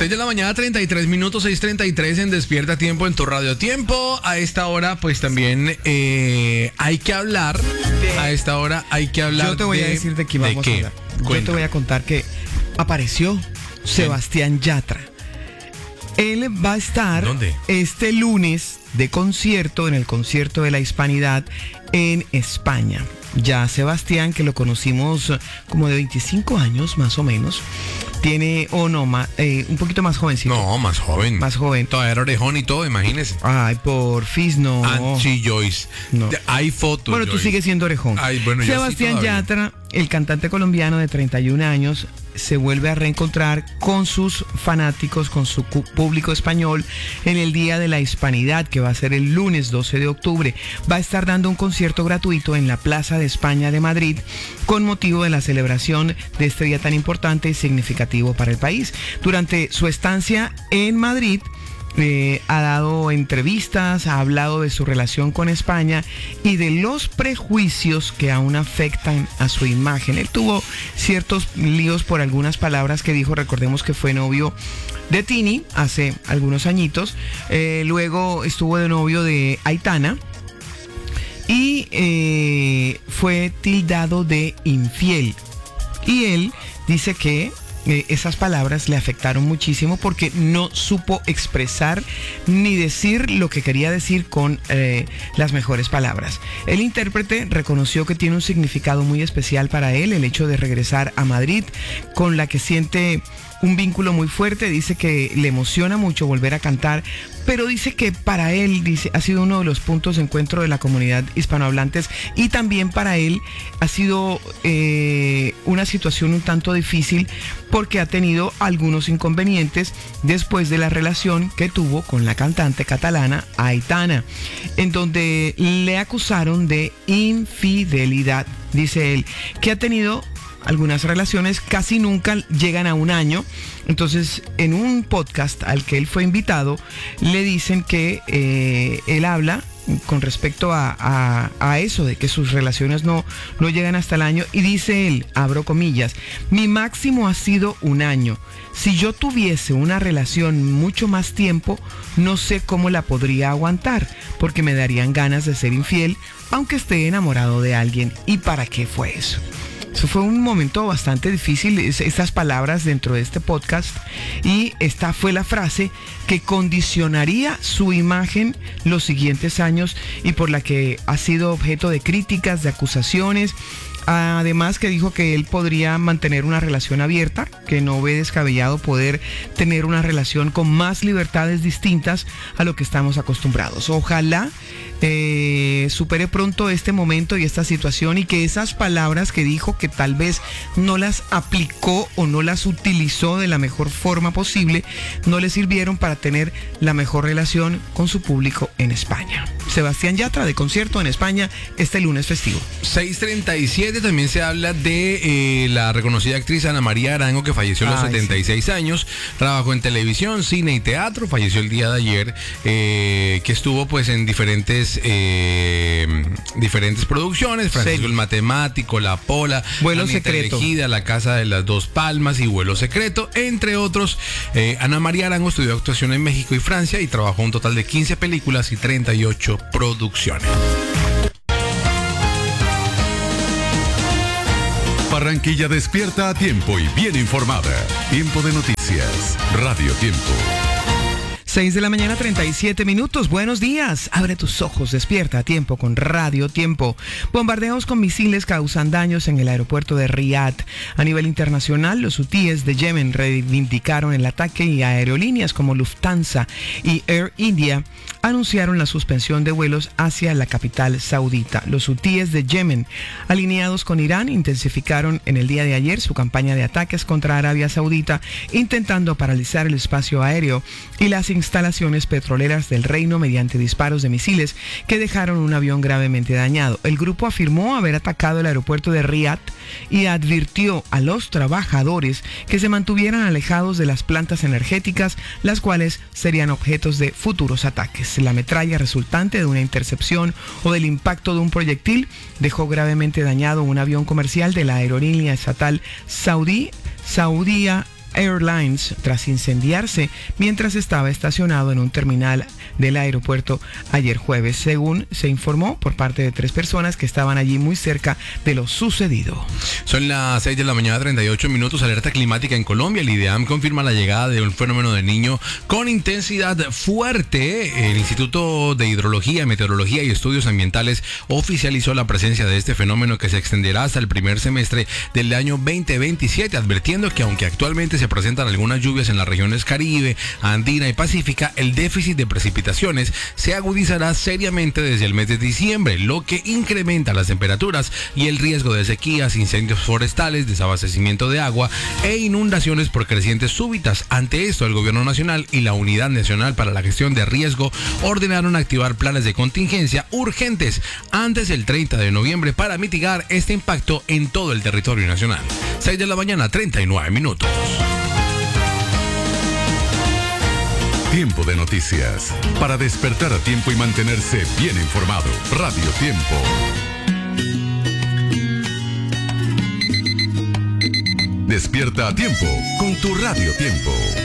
6 de la mañana, 33 minutos, 6:33 en Despierta a Tiempo en tu Radio Tiempo. A esta hora, pues también hay que hablar. A esta hora hay que hablar. Yo te voy a decir de qué vamos a hablar. Yo te voy a contar que apareció Sebastián Yatra. Él va a estar este lunes de concierto, en el concierto de la Hispanidad en España. Ya Sebastián, que lo conocimos como de 25 años más o menos, tiene, un poquito más jovencito. No, más joven. Más joven. Todavía era orejón y todo, imagínese. Ay, porfis, no. Anchi Joyce. No. Hay fotos. Bueno, Joyce. Tú sigues siendo orejón. Ay, bueno, Sebastián Yatra, el cantante colombiano de 31 años, se vuelve a reencontrar con sus fanáticos, con su público español en el Día de la Hispanidad, que va a ser el lunes 12 de octubre. Va a estar dando un concierto gratuito en la Plaza de España de Madrid con motivo de la celebración de este día tan importante y significativo para el país. Durante su estancia en Madrid, ha dado entrevistas, ha hablado de su relación con España y de los prejuicios que aún afectan a su imagen. Él tuvo ciertos líos por algunas palabras que dijo. Recordemos que fue novio de Tini hace algunos añitos, luego estuvo de novio de Aitana y fue tildado de infiel. Y él dice que esas palabras le afectaron muchísimo porque no supo expresar ni decir lo que quería decir con las mejores palabras. El intérprete reconoció que tiene un significado muy especial para él el hecho de regresar a Madrid, con la que siente un vínculo muy fuerte. Dice que le emociona mucho volver a cantar, pero dice que para él, ha sido uno de los puntos de encuentro de la comunidad hispanohablantes, y también para él ha sido una situación un tanto difícil porque ha tenido algunos inconvenientes después de la relación que tuvo con la cantante catalana Aitana, en donde le acusaron de infidelidad. Dice él que ha tenido algunas relaciones, casi nunca llegan a un año. Entonces, en un podcast al que él fue invitado, le dicen que él habla con respecto a eso, de que sus relaciones no llegan hasta el año, y dice él, abro comillas, mi máximo ha sido un año. Si yo tuviese una relación mucho más tiempo, no sé cómo la podría aguantar, porque me darían ganas de ser infiel, aunque esté enamorado de alguien. ¿Y para qué fue eso? Eso fue un momento bastante difícil, estas palabras dentro de este podcast, y esta fue la frase que condicionaría su imagen los siguientes años y por la que ha sido objeto de críticas, de acusaciones. Además, que dijo que él podría mantener una relación abierta, que no ve descabellado poder tener una relación con más libertades distintas a lo que estamos acostumbrados. Ojalá supere pronto este momento y esta situación, y que esas palabras que dijo, que tal vez no las aplicó o no las utilizó de la mejor forma posible, no le sirvieron para tener la mejor relación con su público en España. Sebastián Yatra, de concierto en España este lunes festivo. 6:37. También se habla de la reconocida actriz Ana María Arango, que falleció a los 76 años. Trabajó en televisión, cine y teatro. Falleció el día de ayer, que estuvo pues en diferentes producciones. Francisco el Matemático, La Pola, Vuelo Anita Secreto, Elegida, La Casa de las Dos Palmas y Vuelo Secreto, entre otros. Ana María Arango estudió actuación en México y Francia y trabajó un total de 15 películas y 38 producciones. Barranquilla despierta a tiempo y bien informada. Tiempo de noticias. Radio Tiempo. 6 de la mañana, 37 minutos. Buenos días. Abre tus ojos, despierta a tiempo con Radio Tiempo. Bombardeos con misiles causan daños en el aeropuerto de Riyadh. A nivel internacional, los hutíes de Yemen reivindicaron el ataque, y aerolíneas como Lufthansa y Air India anunciaron la suspensión de vuelos hacia la capital saudita. Los hutíes de Yemen, alineados con Irán, intensificaron en el día de ayer su campaña de ataques contra Arabia Saudita, intentando paralizar el espacio aéreo y las instalaciones petroleras del reino mediante disparos de misiles que dejaron un avión gravemente dañado. El grupo afirmó haber atacado el aeropuerto de Riyadh y advirtió a los trabajadores que se mantuvieran alejados de las plantas energéticas, las cuales serían objetos de futuros ataques. La metralla resultante de una intercepción o del impacto de un proyectil dejó gravemente dañado un avión comercial de la aerolínea estatal Saudia Airlines tras incendiarse mientras estaba estacionado en un terminal del aeropuerto ayer jueves, según se informó por parte de 3 personas que estaban allí muy cerca de lo sucedido. Son las 6 de la mañana, 38 minutos, alerta climática en Colombia. El IDEAM confirma la llegada de un fenómeno de Niño con intensidad fuerte. El Instituto de Hidrología, Meteorología y Estudios Ambientales oficializó la presencia de este fenómeno que se extenderá hasta el primer semestre del año 2027, advirtiendo que aunque actualmente se presentan algunas lluvias en las regiones Caribe, Andina y Pacífica, el déficit de precipitaciones se agudizará seriamente desde el mes de diciembre, lo que incrementa las temperaturas y el riesgo de sequías, incendios forestales, desabastecimiento de agua e inundaciones por crecientes súbitas. Ante esto, el Gobierno Nacional y la Unidad Nacional para la Gestión de Riesgo ordenaron activar planes de contingencia urgentes antes del 30 de noviembre para mitigar este impacto en todo el territorio nacional. 6 de la mañana, 39 minutos. Tiempo de noticias. Para despertar a tiempo y mantenerse bien informado. Radio Tiempo. Despierta a tiempo con tu Radio Tiempo.